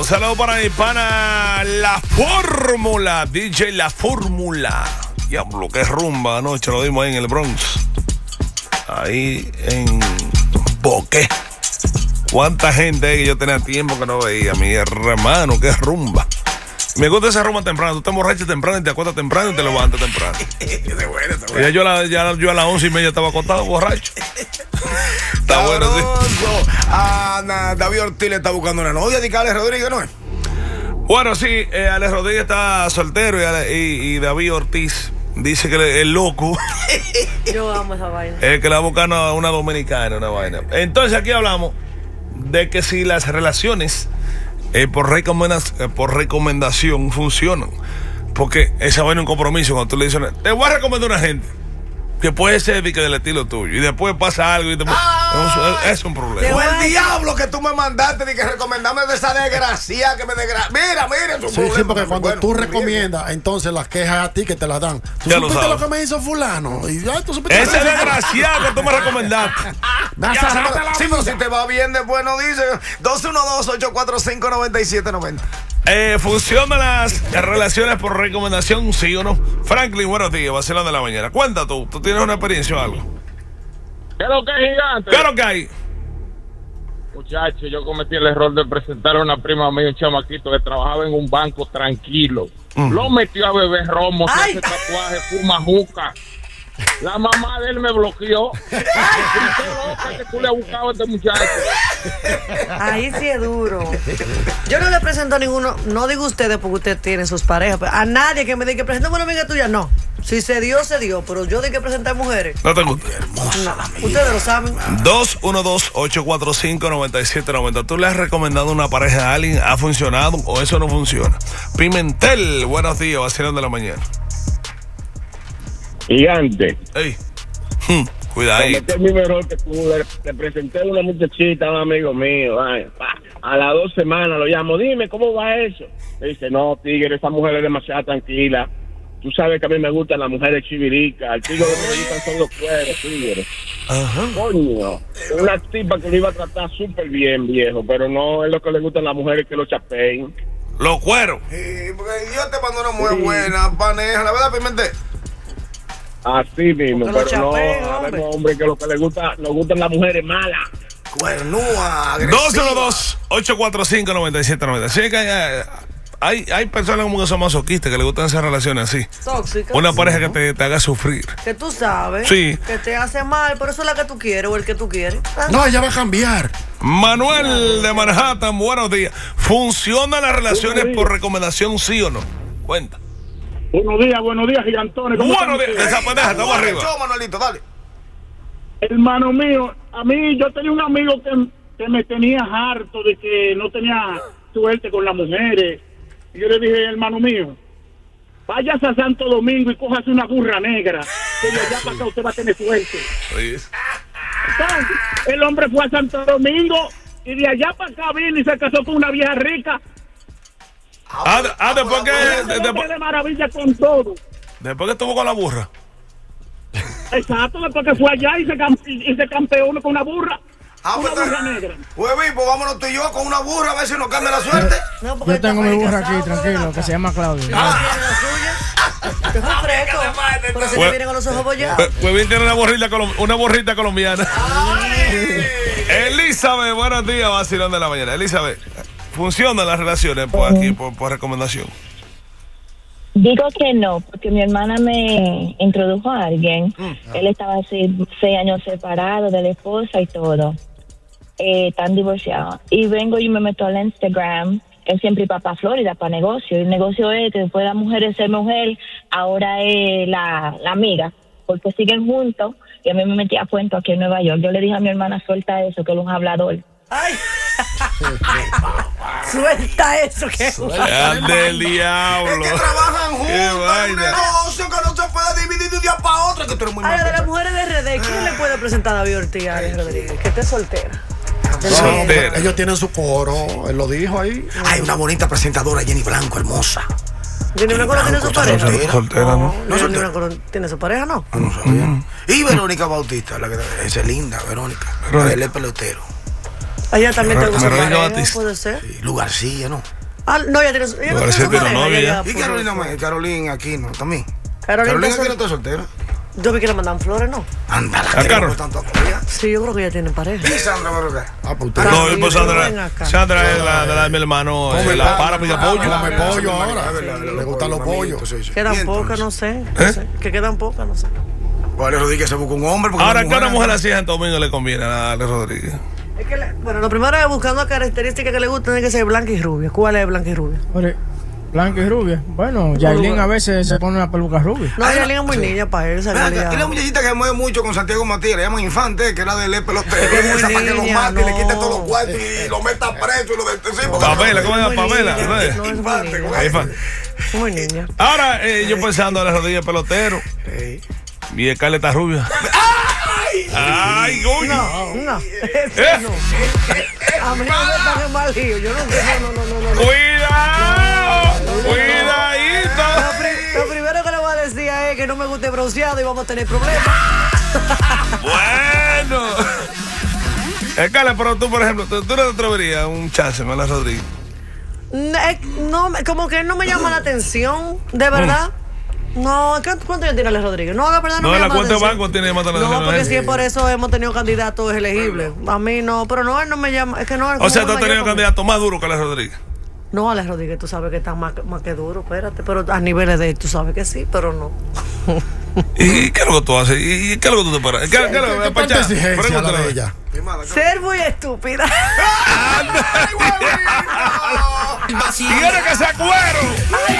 saludo para mi pana La Fórmula, DJ La Fórmula. Diablo, qué rumba anoche, lo dimos ahí en el Bronx. Ahí en Boqué. Cuánta gente hay que yo tenía tiempo que no veía, mi hermano, qué rumba. Me gusta esa rumba temprano. Tú te emborrachas temprano y te acuestas temprano y te levantas temprano. Ya yo a las 11:30 estaba acostado borracho. Está bueno, sí. David Ortiz le está buscando una novia, dice Alex Rodríguez, ¿no es? Bueno, sí, Alex Rodríguez está soltero y David Ortiz dice que es loco. Yo amo esa vaina. Que le va buscando a una dominicana, una vaina. Entonces aquí hablamos de que si las relaciones por recomendación funcionan. Porque esa vaina es un compromiso. Cuando tú le dices, te voy a recomendar a una gente que puede ser del estilo tuyo, y después pasa algo y es un problema. O el diablo que tú me mandaste de que recomendame de esa desgracia que me desgracia. Mira, es un problema. Sí, porque cuando tú recomiendas, entonces las quejas a ti que te las dan. ¿Tú supiste lo que me hizo fulano? Y ya tú supiste. Ese desgraciado que tú me recomendaste. Sí, pero si te va bien, después no dice 212-845-9790. ¿Funcionan las relaciones por recomendación, sí o no? Franklin, buenos días, vacilando de la mañana. Cuenta tú tienes una experiencia o algo. ¿Qué es lo que es, gigante? ¿Qué es lo que hay? Muchacho, yo cometí el error de presentar a una prima mía, un chamaquito que trabajaba en un banco tranquilo. Lo metió a beber romo, se hace tatuaje, fuma juca. La mamá de él me bloqueó. ¿Qué loca que tú le has buscado a este muchacho? Ahí sí es duro. Yo no le presento a ninguno, no digo ustedes porque ustedes tienen sus parejas, pero a nadie que me diga que presenta a una amiga tuya, no. Si se dio, pero yo de que presentar mujeres. No te gusta. No, ustedes lo saben. 212-845-9790. ¿Tú le has recomendado una pareja a alguien? ¿Ha funcionado o eso no funciona? Pimentel, buenos días, vacilando de la mañana. Gigante. Ey. Cuidadito. Cometí el mismo error que tú. Le presenté a una muchachita a un amigo mío. A las 2 semanas lo llamo. Dime, ¿cómo va eso? Me dice, no, tigre, esa mujer es demasiado tranquila. Tú sabes que a mí me gustan las mujeres chiviricas. Al tigre me gustan son los cueros, tigre. Ajá. Coño. Una tipa que le iba a tratar súper bien, viejo. Pero no es lo que le gustan las mujeres que lo chapeen. Los cueros. Sí, porque yo te mando una mujer buena, paneja. La verdad, Pimentel. Así mismo, porque pero no, hombre. hombre, que lo que le gusta, nos gustan las mujeres malas. Cuernúa, agresiva. 212-845-9790. Sí, que hay personas como que son masoquistas, que les gustan esas relaciones así. Tóxicas. Una pareja que te haga sufrir. Que tú sabes. Sí. Que te hace mal, por eso es la que tú quieres o el que tú quieres. No, ella va a cambiar. Manuel de Manhattan, buenos días. ¿Funcionan las relaciones por recomendación, sí o no? Cuenta. Buenos días, gigantones. Buenos días, esa pendeja, estamos arriba. Manuelito, dale. Hermano mío, a mí yo tenía un amigo que me tenía harto de que no tenía suerte con las mujeres. Y yo le dije, hermano mío, váyase a Santo Domingo y cójase una burra negra, que de allá para acá usted va a tener suerte. Oye. Entonces, el hombre fue a Santo Domingo y de allá para acá vino y se casó con una vieja rica. Después que de maravilla con todo. Después que estuvo con la burra. Exacto, después que fue allá y se campeó con una burra. Una burra negra. Pues vámonos tú y yo con una burra a ver si nos cambia la suerte. No, Yo tengo mi burra aquí, tranquilo, que se llama Claudio. ¿Tiene la suya? Que es un fresco. Pero se te vienen con los ojos bollados. Pues bien, tiene una borrita colombiana. Elizabeth, buenos días, vacilón de la mañana. Elizabeth, ¿funcionan las relaciones por aquí, por recomendación? Digo que no, porque mi hermana me introdujo a alguien. Él estaba hace 6 años separado de la esposa y todo. Están divorciados. Y vengo y me meto al Instagram. Él siempre iba para Florida para negocio. El negocio es que después de la mujer es ser mujer, ahora es la amiga. Porque siguen juntos. Y a mí me metí a cuento aquí en Nueva York. Yo le dije a mi hermana, suelta eso, que él es un hablador. ¡Ay! Suelta eso, que es del diablo. Es que trabajan juntos en un negocio que no se puede dividir de un día para otro. Que tú eres muy Ay, de las mujeres de RD, ¿quién le puede presentar a David Ortiz a Alex Rodríguez? Que esté soltera. Ellos tienen su coro, él lo dijo ahí. Hay una bonita presentadora, Jenny Blanco, hermosa. ¿Jenny Blanco no tiene su pareja? Soltera, ¿no? Jenny Blanco tiene su pareja, ¿no? No sabía. Y Verónica Bautista, esa es linda, Verónica. La del pelotero. Ella también te gusta. Puede ser. Sí, Lugarcilla, ¿no? Ah, no, ella tiene novia. Y Carolina Aquino también. Carolina Aquino está soltera. Yo vi que le mandan flores, ¿no? Anda, sí, yo creo que ella tiene pareja. ¿Y Sandra Maruca? No, pues Sandra es la de mi hermano. La para pide pollo. Come pollo ahora. Le gustan los pollos. Quedan pocas, no sé. Que quedan pocas, no sé. Alex Rodríguez se busca un hombre. Ahora, ¿qué a una mujer así en Santo Domingo le conviene a Alex Rodríguez? Es que bueno, lo primero es buscando características que le gustan, tiene que ser blanca y rubia. ¿Cuál es blanca y rubia? Blanca y rubia. Bueno, Yailin a veces se pone una peluca rubia. No, Yailin es muy niña para él. Y la muchachita que mueve mucho con Santiago Matías, le llaman Infante, que era del pelotero. Esa para que lo mate y le quite todos los cuartos y lo meta preso y lo del Pamela, ¿cómo se llama Pamela? Infante. Muy niña. Ahora, yo pensando en la rodilla pelotero. Y el Carle está rubia. ¡Ay, coño! No. Ese no. A mí no me están en mal lío. Yo no sé. No. ¡Cuidadito! Lo primero que le voy a decir es que no me guste bronceado y vamos a tener problemas. Bueno. Carle, pero tú, por ejemplo, tú no te atreverías a un chance, Mala Rodríguez. No, como que no me llama la atención, de verdad. No, ¿cuánto ya tiene Alex Rodríguez? No, la verdad no me llama la atención. ¿Cuántos bancos tiene más atención? No, porque si es por eso hemos tenido candidatos elegibles. A mí no, pero no, él no me llama. Es que no. O sea, tú has tenido candidatos más duros que Alex Rodríguez. No, Alex Rodríguez, tú sabes que está más que duro, espérate. Pero a niveles de él, tú sabes que sí, pero no. ¿Y qué es lo que tú haces? ¿Y qué es lo que tú te paras? ¿Qué es lo que te exigencia la de ella? Ser muy estúpida. ¡Tiene que ser cuero!